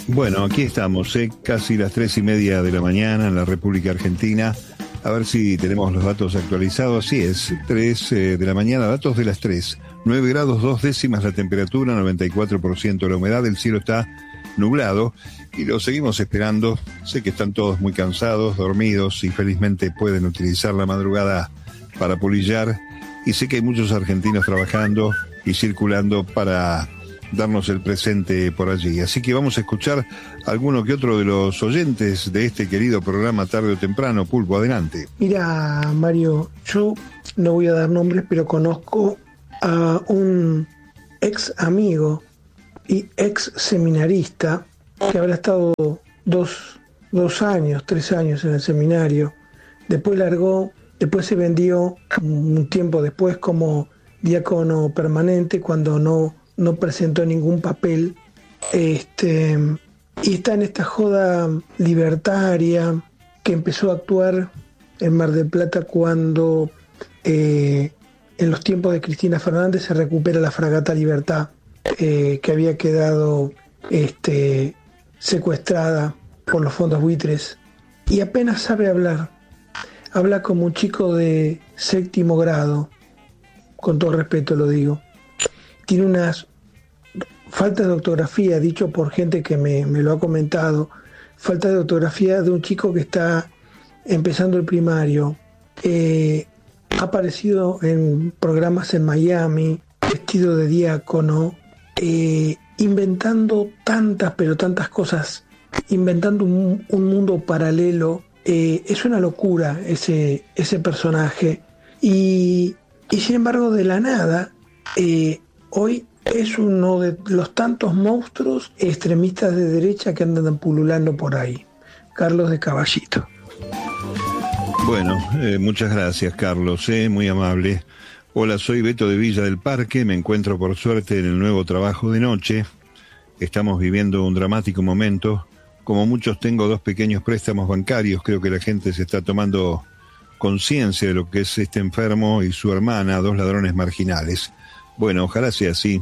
Bueno, aquí estamos, casi las 3:30 de la mañana en la República Argentina. A ver si tenemos los datos actualizados. Así es, 3 de la mañana, datos de las 3. 9 grados 2 décimas la temperatura, 94% la humedad, el cielo está nublado y lo seguimos esperando. Sé que están todos muy cansados, dormidos y felizmente pueden utilizar la madrugada para polillar. Y sé que hay muchos argentinos trabajando y circulando para darnos el presente por allí. Así que vamos a escuchar alguno que otro de los oyentes de este querido programa tarde o temprano. Pulpo, adelante. Mira, Mario, yo no voy a dar nombres, pero conozco a un ex amigo y ex seminarista que habrá estado dos años, 3 años en el seminario. Después largó, después se vendió un tiempo después como diácono permanente cuando no presentó ningún papel, y está en esta joda libertaria que empezó a actuar en Mar del Plata cuando en los tiempos de Cristina Fernández se recupera la fragata Libertad, que había quedado secuestrada por los fondos buitres, y apenas sabe hablar. Habla como un chico de 7º grado, con todo respeto lo digo. Tiene unas faltas de ortografía, dicho por gente que me lo ha comentado, falta de ortografía de un chico que está empezando el primario. Ha aparecido en programas en Miami, vestido de diácono, inventando tantas cosas, inventando un mundo paralelo. Es una locura ese personaje. Y sin embargo, de la nada, hoy es uno de los tantos monstruos extremistas de derecha que andan pululando por ahí. Carlos de Caballito. Bueno, muchas gracias, Carlos, muy amable. Hola, soy Beto de Villa del Parque, me encuentro por suerte en el nuevo trabajo de noche. Estamos viviendo un dramático momento. Como muchos tengo 2 pequeños préstamos bancarios, creo que la gente se está tomando conciencia de lo que es este enfermo y su hermana, 2 ladrones marginales. Bueno, ojalá sea así.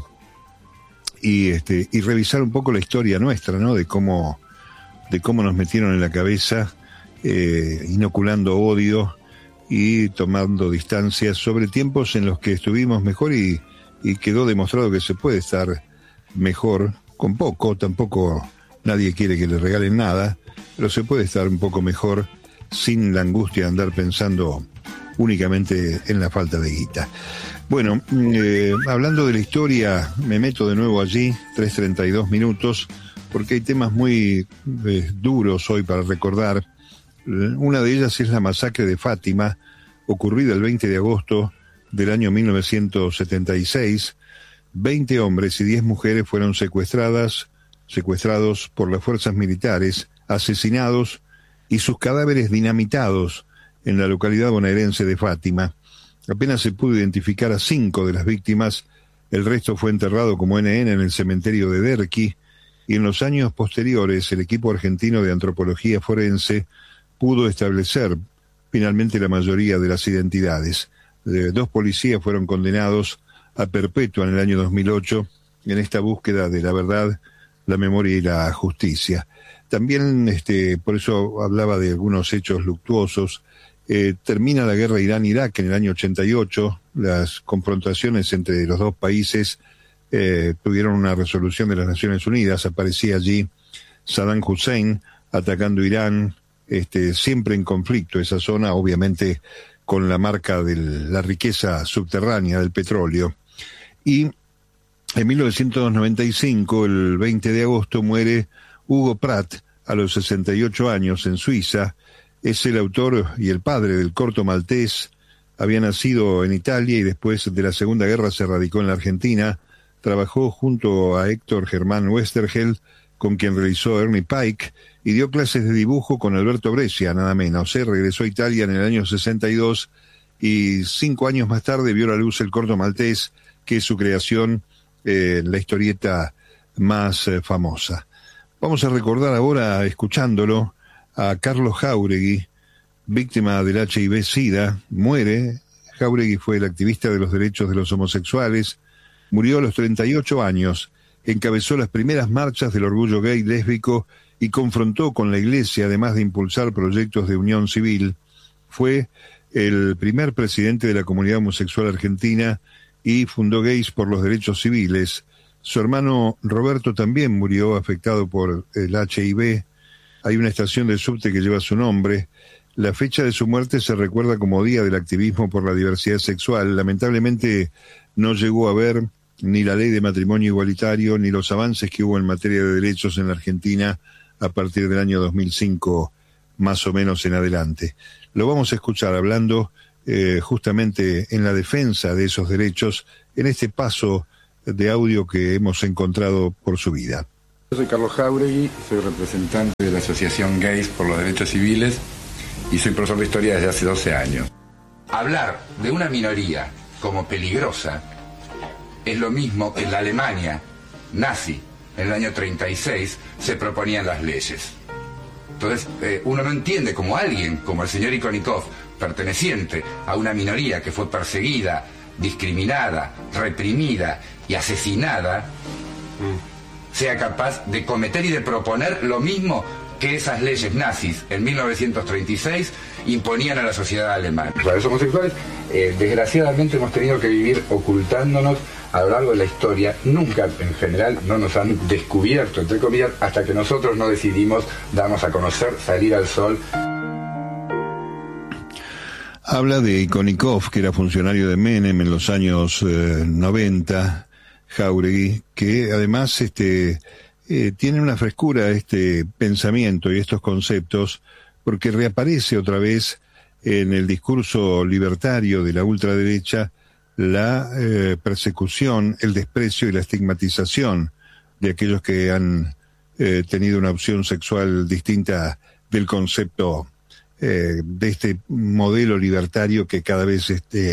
Y revisar un poco la historia nuestra, ¿no? De cómo nos metieron en la cabeza, inoculando odio y tomando distancias sobre tiempos en los que estuvimos mejor y quedó demostrado que se puede estar mejor con poco. Tampoco nadie quiere que le regalen nada, pero se puede estar un poco mejor sin la angustia de andar pensando únicamente en la falta de guita. Bueno, hablando de la historia, me meto de nuevo allí, 3:32 minutos, porque hay temas muy duros hoy para recordar. Una de ellas es la masacre de Fátima, ocurrida el 20 de agosto del año 1976. 20 hombres y 10 mujeres fueron secuestrados por las fuerzas militares, asesinados y sus cadáveres dinamitados en la localidad bonaerense de Fátima. Apenas se pudo identificar a 5 de las víctimas, el resto fue enterrado como NN en el cementerio de Derqui, y en los años posteriores el equipo argentino de antropología forense pudo establecer finalmente la mayoría de las identidades. 2 policías fueron condenados a perpetua en el año 2008 en esta búsqueda de la verdad, la memoria y la justicia. También, por eso hablaba de algunos hechos luctuosos. Termina la guerra Irán-Irak en el año 88, las confrontaciones entre los 2 países tuvieron una resolución de las Naciones Unidas, aparecía allí Saddam Hussein atacando Irán, siempre en conflicto esa zona, obviamente con la marca de la riqueza subterránea del petróleo. Y en 1995, el 20 de agosto, muere Hugo Pratt a los 68 años en Suiza. Es el autor y el padre del corto maltés. Había nacido en Italia y después de la Segunda Guerra se radicó en la Argentina. Trabajó junto a Héctor Germán Westergel, con quien realizó Ernie Pike, y dio clases de dibujo con Alberto Brescia, nada menos. Regresó a Italia en el año 62 y 5 años más tarde vio la luz el corto maltés, que es su creación, la historieta más famosa. Vamos a recordar ahora, escuchándolo, a Carlos Jáuregui, víctima del HIV-Sida. Muere. Jáuregui fue el activista de los derechos de los homosexuales. Murió a los 38 años encabezó las primeras marchas del orgullo gay lésbico y confrontó con la Iglesia, además de impulsar proyectos de unión civil. Fue el primer presidente de la comunidad homosexual argentina y fundó Gays por los Derechos Civiles. Su hermano Roberto también murió afectado por el HIV. Hay una estación de subte que lleva su nombre. La fecha de su muerte se recuerda como Día del Activismo por la Diversidad Sexual. Lamentablemente no llegó a ver ni la ley de matrimonio igualitario ni los avances que hubo en materia de derechos en la Argentina a partir del año 2005, más o menos en adelante. Lo vamos a escuchar hablando justamente en la defensa de esos derechos en este paso de audio que hemos encontrado por su vida. Yo soy Carlos Jáuregui, soy representante de la Asociación Gays por los Derechos Civiles y soy profesor de historia desde hace 12 años. Hablar de una minoría como peligrosa es lo mismo que en la Alemania nazi, en el año 36, se proponían las leyes. Entonces, uno no entiende cómo alguien, como el señor Ikonikov, perteneciente a una minoría que fue perseguida, discriminada, reprimida y asesinada, sea capaz de cometer y de proponer lo mismo que esas leyes nazis en 1936 imponían a la sociedad alemana. Para los homosexuales, desgraciadamente hemos tenido que vivir ocultándonos a lo largo de la historia. Nunca, en general, no nos han descubierto, entre comillas, hasta que nosotros no decidimos darnos a conocer, salir al sol. Habla de Ikonikov, que era funcionario de Menem en los años 90, Jáuregui, que además tiene una frescura este pensamiento y estos conceptos, porque reaparece otra vez en el discurso libertario de la ultraderecha la persecución, el desprecio y la estigmatización de aquellos que han tenido una opción sexual distinta del concepto de este modelo libertario que cada vez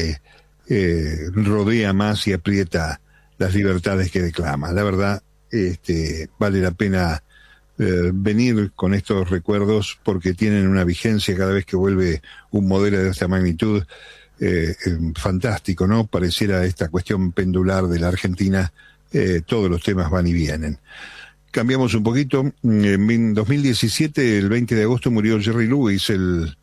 rodea más y aprieta las libertades que declama. La verdad, vale la pena venir con estos recuerdos porque tienen una vigencia cada vez que vuelve un modelo de esta magnitud. Fantástico, ¿no? Pareciera esta cuestión pendular de la Argentina, todos los temas van y vienen. Cambiamos un poquito. En 2017, el 20 de agosto, murió Jerry Lewis, el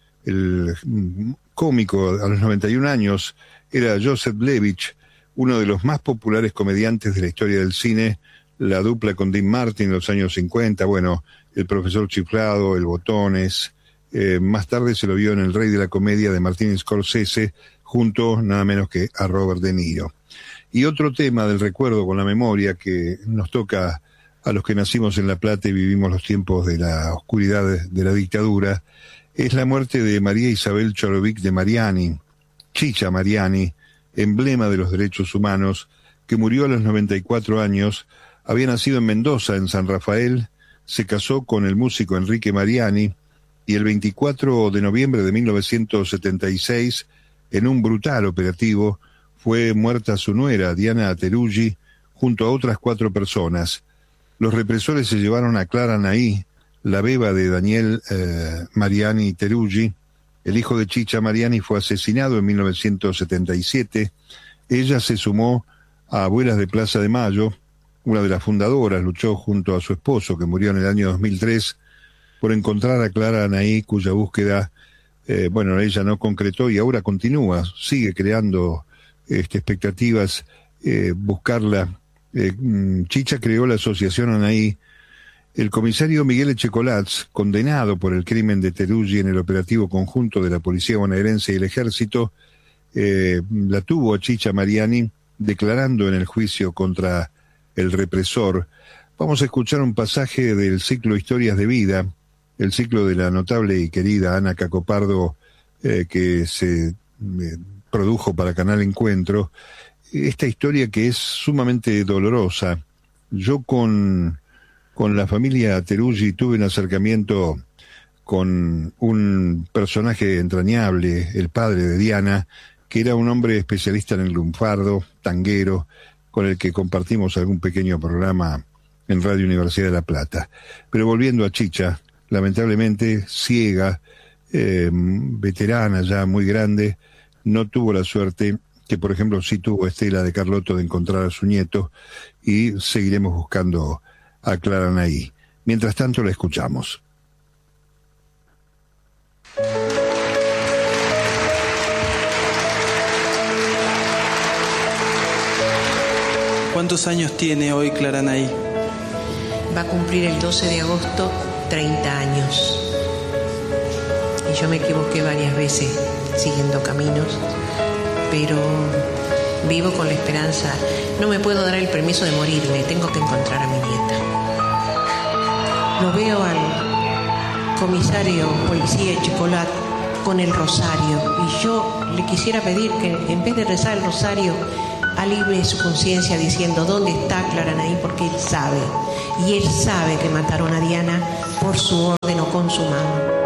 cómico a los 91 años. Era Joseph Levitch, uno de los más populares comediantes de la historia del cine, la dupla con Dean Martin en los años 50, bueno, el profesor chiflado, el botones. Más tarde se lo vio en El Rey de la Comedia de Martin Scorsese, junto nada menos que a Robert De Niro. Y otro tema del recuerdo con la memoria que nos toca a los que nacimos en La Plata y vivimos los tiempos de la oscuridad de la dictadura, es la muerte de María Isabel Chorovic de Mariani, Chicha Mariani, emblema de los derechos humanos, que murió a los 94 años. Había nacido en Mendoza, en San Rafael, se casó con el músico Enrique Mariani, y el 24 de noviembre de 1976, en un brutal operativo, fue muerta su nuera, Diana Teruggi, junto a otras 4 personas. Los represores se llevaron a Clara Naí, la beba de Daniel Mariani Teruggi. El hijo de Chicha Mariani fue asesinado en 1977. Ella se sumó a Abuelas de Plaza de Mayo, una de las fundadoras, luchó junto a su esposo, que murió en el año 2003, por encontrar a Clara Naí, cuya búsqueda, ella no concretó y ahora continúa, sigue creando expectativas, buscarla. Chicha creó la asociación Anaí. El comisario Miguel Echecolatz, condenado por el crimen de Teruggi en el operativo conjunto de la Policía Bonaerense y el Ejército, la tuvo a Chicha Mariani declarando en el juicio contra el represor. Vamos a escuchar un pasaje del ciclo Historias de Vida, el ciclo de la notable y querida Ana Cacopardo, que se produjo para Canal Encuentro. Esta historia que es sumamente dolorosa. Yo con la familia Teruggi tuve un acercamiento con un personaje entrañable, el padre de Diana, que era un hombre especialista en el lunfardo, tanguero, con el que compartimos algún pequeño programa en Radio Universidad de La Plata. Pero volviendo a Chicha, lamentablemente ciega, veterana ya muy grande, no tuvo la suerte que por ejemplo sí tuvo Estela de Carlotto de encontrar a su nieto, y seguiremos buscando a Clara Nay. Mientras tanto la escuchamos. ¿Cuántos años tiene hoy Clara Nay? Va a cumplir el 12 de agosto 30 años. Y yo me equivoqué varias veces siguiendo caminos, pero vivo con la esperanza. No me puedo dar el permiso de morirme, tengo que encontrar a mi nieta. Lo veo al comisario policía Chicolat con el rosario, y yo le quisiera pedir que en vez de rezar el rosario alivie su conciencia diciendo dónde está Clara Nay, porque él sabe, y él sabe que mataron a Diana por su orden o con su mano.